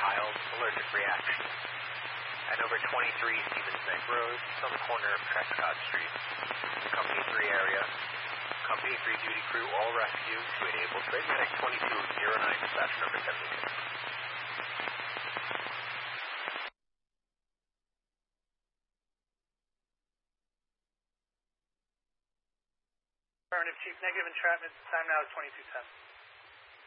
mild allergic reaction. At over 23 Stevens Neck Road, it's on the corner of Prescott Street. Company 3 area. Company 3 duty crew, all rescue to enable Trade Medic 2209, dispatch number 72. Affirmative, Chief. Negative entrapment. Time now is 22:10.